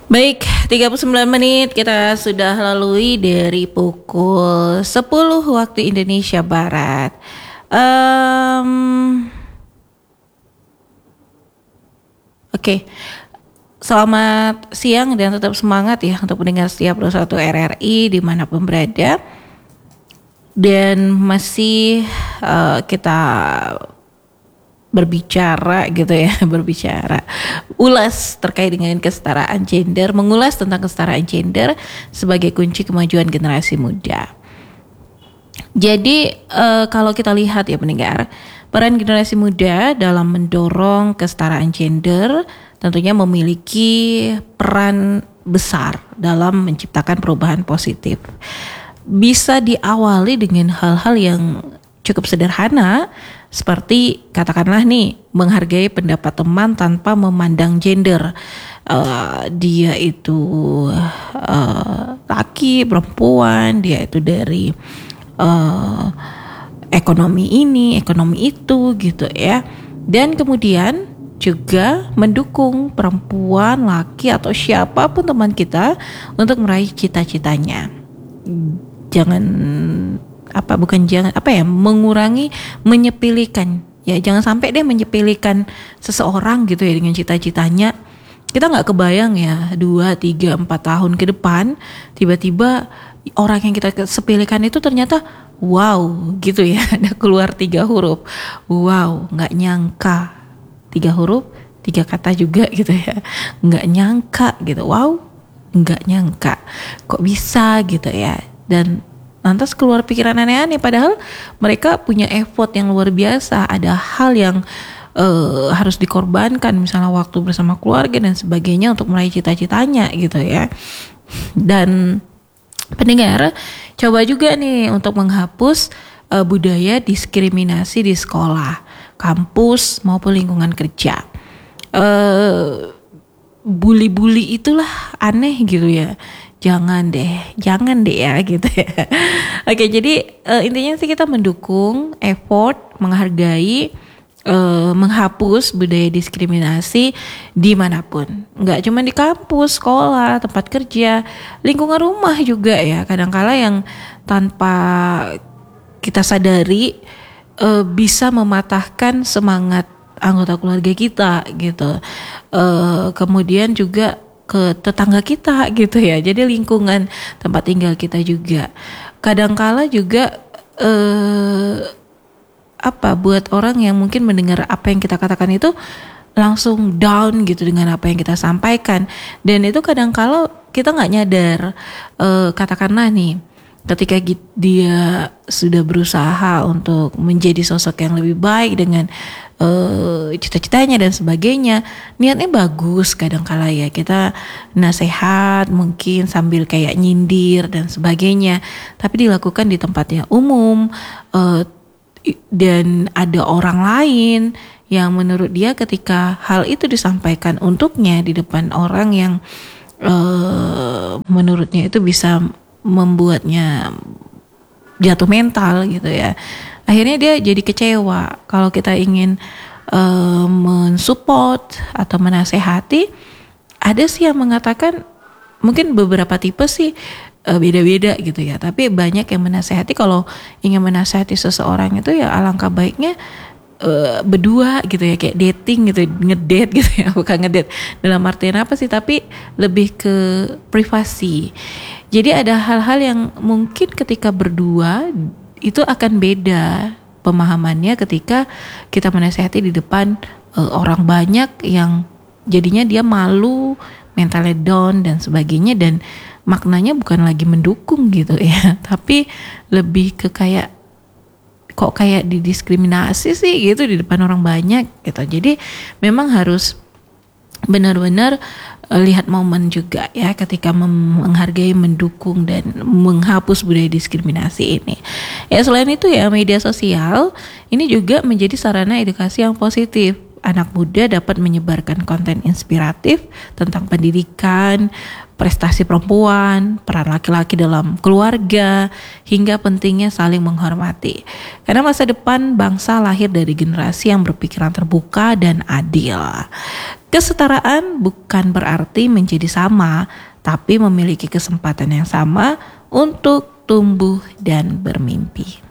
Baik, 39 menit kita sudah lalui dari pukul 10 waktu Indonesia Barat. Oke, selamat siang dan tetap semangat ya untuk mendengar setiap 21 RRI dimanapun berada. Dan masih kita berbicara gitu ya, ulas terkait dengan kesetaraan gender, mengulas tentang kesetaraan gender sebagai kunci kemajuan generasi muda. Jadi kalau kita lihat ya pendengar, peran generasi muda dalam mendorong kesetaraan gender tentunya memiliki peran besar dalam menciptakan perubahan positif. Bisa diawali dengan hal-hal yang cukup sederhana, seperti katakanlah nih, menghargai pendapat teman tanpa memandang gender. Dia itu laki, perempuan, dia itu dari ekonomi ini, ekonomi itu gitu ya. Dan kemudian juga mendukung perempuan, laki atau siapapun teman kita untuk meraih cita-citanya. Mengurangi menyepelekan ya, jangan sampai deh menyepelekan seseorang gitu ya dengan cita-citanya. Kita nggak kebayang ya 2, 3, 4 tahun ke depan tiba-tiba orang yang kita sepelekan itu ternyata wow gitu ya, ada keluar 3 huruf, wow, nggak nyangka, 3 huruf 3 kata juga gitu ya, nggak nyangka gitu, wow, nggak nyangka kok bisa gitu ya. Dan lantas keluar pikiran aneh-aneh, padahal mereka punya effort yang luar biasa, ada hal yang harus dikorbankan, misalnya waktu bersama keluarga dan sebagainya untuk meraih cita-citanya gitu ya. Dan pendengar, coba juga nih untuk menghapus budaya diskriminasi di sekolah, kampus maupun lingkungan kerja. Bully-bully itulah aneh gitu ya. Jangan deh ya gitu ya. Oke, jadi intinya sih kita mendukung effort, menghargai, menghapus budaya diskriminasi dimanapun. Nggak cuma di kampus, sekolah, tempat kerja, lingkungan rumah juga ya. Kadangkala yang tanpa kita sadari bisa mematahkan semangat anggota keluarga kita gitu. Kemudian juga ke tetangga kita gitu ya. Jadi lingkungan tempat tinggal kita juga. Kadangkala juga buat orang yang mungkin mendengar apa yang kita katakan itu langsung down gitu dengan apa yang kita sampaikan. Dan itu kadangkala kita nggak nyadar. Katakanlah nih, ketika dia sudah berusaha untuk menjadi sosok yang lebih baik dengan cita-citanya dan sebagainya, niatnya bagus, kadangkala ya kita nasihat mungkin sambil kayak nyindir dan sebagainya, tapi dilakukan di tempat yang umum dan ada orang lain yang menurut dia ketika hal itu disampaikan untuknya di depan orang yang menurutnya itu bisa membuatnya jatuh mental gitu ya, akhirnya dia jadi kecewa. Kalau kita ingin mensupport atau menasehati, ada sih yang mengatakan, mungkin beberapa tipe sih beda-beda gitu ya, tapi banyak yang menasehati kalau ingin menasehati seseorang itu ya alangkah baiknya berdua gitu ya, kayak dating gitu, ngedate gitu ya, bukan ngedate dalam artian apa sih, tapi lebih ke privasi. Jadi ada hal-hal yang mungkin ketika berdua itu akan beda pemahamannya ketika kita menasehati di depan orang banyak yang jadinya dia malu, mentalnya down dan sebagainya, dan maknanya bukan lagi mendukung gitu ya, tapi lebih ke kayak kok kayak didiskriminasi sih gitu di depan orang banyak gitu. Jadi memang harus benar-benar lihat momen juga ya ketika menghargai, mendukung dan menghapus budaya diskriminasi ini. Ya selain itu ya, media sosial ini juga menjadi sarana edukasi yang positif. anak muda dapat menyebarkan konten inspiratif tentang pendidikan, prestasi perempuan, peran laki-laki dalam keluarga, hingga pentingnya saling menghormati. Karena masa depan bangsa lahir dari generasi yang berpikiran terbuka dan adil. Kesetaraan bukan berarti menjadi sama, tapi memiliki kesempatan yang sama untuk tumbuh dan bermimpi.